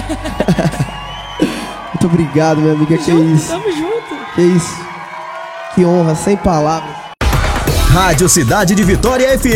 Muito obrigado, minha amiga. Que isso? Tamo junto. Que isso? Que honra, sem palavras. Rádio Cidade de Vitória FM.